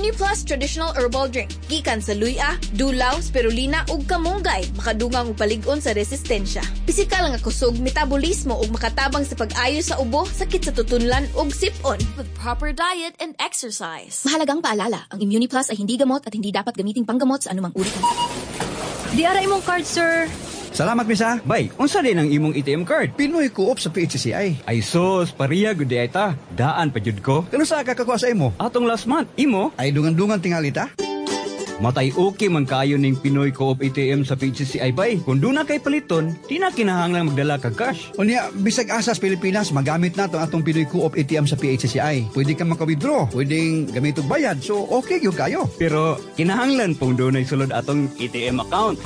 Immuniplus Traditional Herbal Drink. Gikan sa luya, dulaw, spirulina ug kamunggay. Makadungang ug palig-on sa resistensya. Pisikal nga kusog, metabolismo ug makatabang sa pag-ayo sa ubo, sakit sa tutunlan ug sip-on. With proper diet and exercise. Mahalagang paalala, ang Immuniplus ay hindi gamot at hindi dapat gamiting panggamot sa anumang uri. Di ara imong card, sir. Salamat, misa. Bay, unsa din ang imong ATM card? Pinoy Co-op sa PHCCI. Ay sus, pariya gud ay ta. Daan pa jud ko. Kano sa kakakuha sa imo? Atong last month, imo? Ay dungan-dungan tingali ta. Matay okay man kayo ning Pinoy Co-op ATM sa PHCCI bay. Kung doon na kay paliton, di na kinahanglang magdala kag cash. Unya, bisag asa sa Pilipinas, magamit na atong Pinoy Co-op ATM sa PHCCI. Pwede kang maka-withdraw, pwedeng gamit og bayad. So, okay gyud kayo. Pero kinahanglan pong doon ay sulod atong ATM account.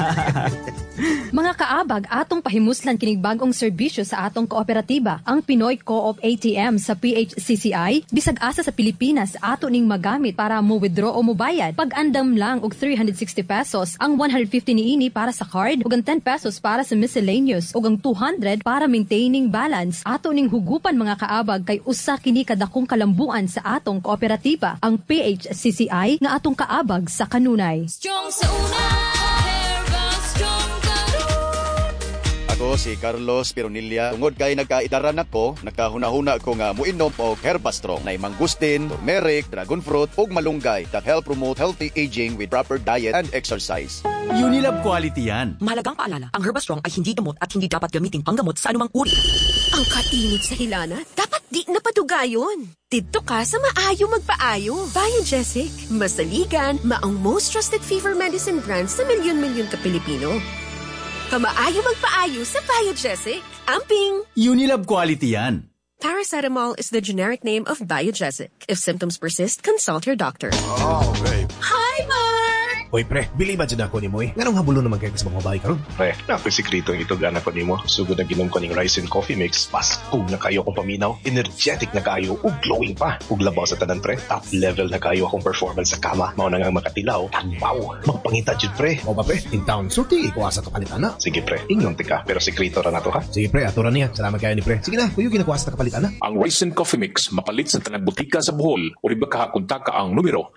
Mga kaabag, atong pahimuslan kining bagong serbisyo sa atong kooperatiba, ang Pinoy Co-op ATM sa PHCCI. Bisag asa sa Pilipinas, ato ning magamit para mo withdraw o mo bayad. Pag-andam lang og 360 pesos, ang 150 niini para sa card, ug ang 10 pesos para sa miscellaneous, ug ang 200 para maintaining balance. Ato ning hugupan mga kaabag kay usa kini kadakong kalambuan sa atong kooperatiba, ang PHCCI nga atong kaabag sa kanunay. Strong sa una, Herbal Strong Ako si Carlos Pironilla. Tungod kay nagkaidaran ako, nagkahuna-huna ko nga muinom og Herbastrong na mangustin, turmeric, dragon fruit ug malunggay that help promote healthy aging with proper diet and exercise. Unilab quality yan. Mahalagang paalala, ang Herbastrong ay hindi gamot at hindi dapat gamiting panggamot sa anumang uri. Ang kainit sa hilana, dapat di napadugayon. Dito ka sa maayo magpaayo. Biogesic, masaligan, maong most trusted fever medicine brand sa milyon-milyon ka Pilipino. Kamaayo magpaayo sa Biogesic. Amping! Unilab quality yan. Paracetamol is the generic name of Biogesic. If symptoms persist, consult your doctor. Oh, babe. Hi, Mark! Hoy, pre, biliban dyan ako ni mo eh. Nganong habulo naman kayo sa mga babae karon? Pre, nako'y sikreto ang itogan ako ni mo. Sugod na ginom ko ng rice and coffee mix. Paskog na kayo akong paminaw. Energetic na kayo. Ug glowing pa. Ug labaw sa tanan, pre. Top level na kayo akong performance sa kama. Mao na nga makatilaw. Tagpaw. Magpangita dyan, pre. O ba, pre? In town, surti. Ikuha sa kapalitan na. Sige, pre. Ingyon tika. Pero sikreto ra na to, ha? Sige, pre. Ato ra niya. Salamat kayo ni pre. Sige na, kuyo ginakuha sa kapalitan na. Ang rice and coffee mix mapalit sa tanang butika sa Bohol. O riba kahakunta ka ang numero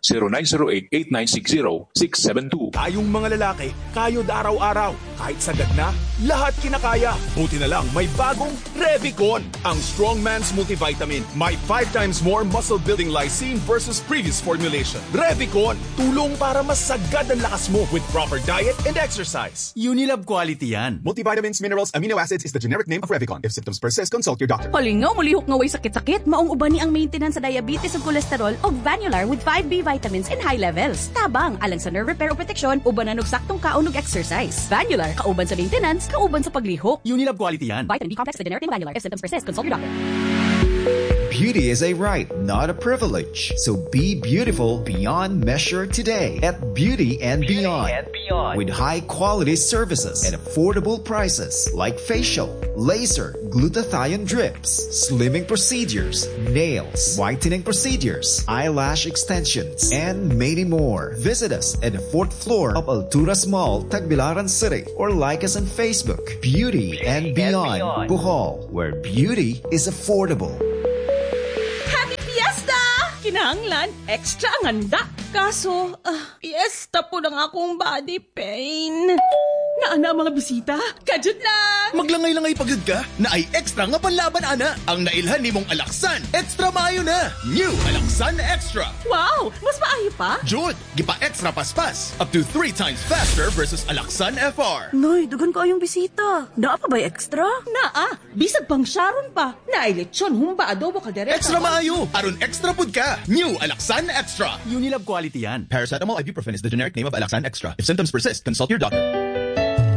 0908-8960-672. Tayong mga lalaki, kayod araw-araw. Kahit sagad na, lahat kinakaya. Buti na lang, may bagong Revicon. Ang Strong Man's Multivitamin. May 5 times more muscle-building lysine versus previous formulation. Revicon, tulong para masagad ang lakas mo with proper diet and exercise. Unilab quality yan. Multivitamins, minerals, amino acids is the generic name of Revicon. If symptoms persist, consult your doctor. Palingaw, mulihok nga way sakit-sakit. Maong uban ni ang maintenance sa diabetes ug cholesterol og Vanular with 5B vitamins in high levels. Tabang alang sa nerve repair o protection, uban na saktong kaon ug exercise. Vanular, kauban sa maintenance, kauban sa paglihok. Unilab quality yan. Vitamin B complex the generic name Vanular. If symptoms persist, consult your doctor. Beauty is a right, not a privilege. So be beautiful beyond measure today at Beauty and Beyond. With high-quality services at affordable prices like facial, laser, glutathione drips, slimming procedures, nails, whitening procedures, eyelash extensions, and many more. Visit us at the 4th floor of Alturas Mall, Tagbilaran City, or like us on Facebook. Beauty and Beyond, Bohol, where beauty is affordable. Kinahanglan, extra ang handa. Kaso, piyesta po ng akong body pain. Naana mga bisita, kajud lang. Maglangay-langay pagod ka, na ay extra nga panlaban ana. Ang nailhan ni mong Alaksan, extra maayo na. New Alaksan Extra. Wow, mas maayo pa? Jud, gipa-extra paspas. Up to 3 times faster versus Alaksan FR. Noy, dugan ko yung bisita. Naa pa ba extra? Naa, bisag pang Sharon pa. Naay lechon, humba, adobo, kaldereta. Extra maayo, aron extra pud ka. New Alaksan Extra. Unilab quality yan. Paracetamol ibuprofen is the generic name of Alaksan Extra. If symptoms persist, consult your doctor.